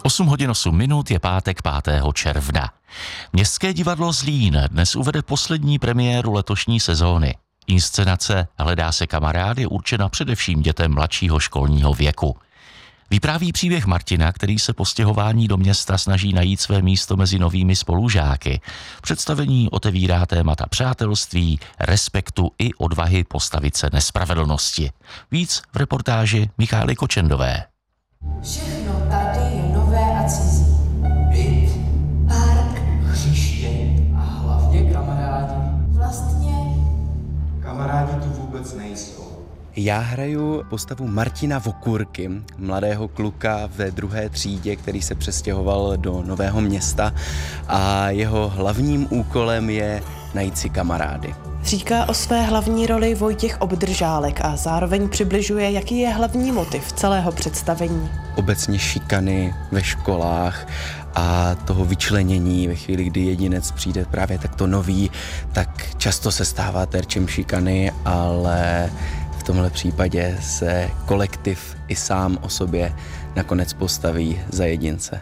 8 hodin 8 minut je pátek 5. června. Městské divadlo Zlín dnes uvede poslední premiéru letošní sezóny. Inscenace Hledá se kamarád je určena především dětem mladšího školního věku. Vypráví příběh Martina, který se po stěhování do města snaží najít své místo mezi novými spolužáky. Představení otevírá témata přátelství, respektu i odvahy postavit se nespravedlnosti. Víc v reportáži Michály Kočendové. Všechno tady je nové a cizí. Byt, park, hřiště a hlavně kamarádi. Vlastně Kamarádi tu vůbec nejsou. Já hraju postavu Martina Vokurky, mladého kluka ve 2. třídě, který se přestěhoval do Nového Města a jeho hlavním úkolem je najít si kamarády. Říká o své hlavní roli Vojtěch Obdržálek a zároveň přibližuje, jaký je hlavní motiv celého představení. Obecně šikany ve školách a toho vyčlenění ve chvíli, kdy jedinec přijde právě takto nový, tak často se stává terčem šikany, ale v tomhle případě se kolektiv i sám o sobě nakonec postaví za jedince.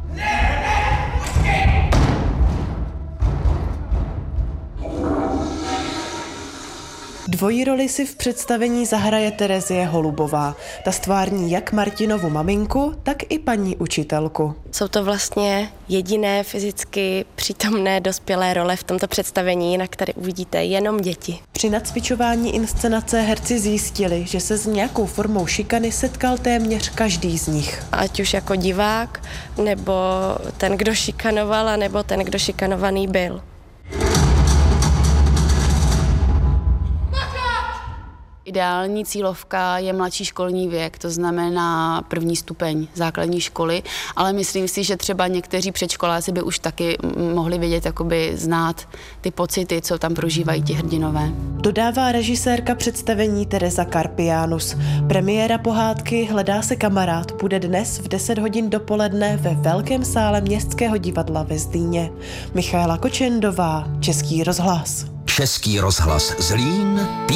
Dvojí roli si v představení zahraje Terezie Holubová. Ta stvární jak Martinovu maminku, tak i paní učitelku. Jsou to vlastně jediné fyzicky přítomné dospělé role v tomto představení, na které uvidíte jenom děti. Při nacvičování inscenace herci zjistili, že se s nějakou formou šikany setkal téměř každý z nich. Ať už jako divák, nebo ten, kdo šikanoval, nebo ten, kdo šikanovaný byl. Ideální cílovka je mladší školní věk, to znamená 1. stupeň základní školy, ale myslím si, že třeba někteří předškoláci by už taky mohli vědět, jakoby znát ty pocity, co tam prožívají ti hrdinové. Dodává režisérka představení Tereza Karpianus. Premiéra pohádky Hledá se kamarád bude dnes v 10 hodin dopoledne ve Velkém sále Městského divadla ve Zlíně. Michála Kočendová, Český rozhlas. Český rozhlas Zlín.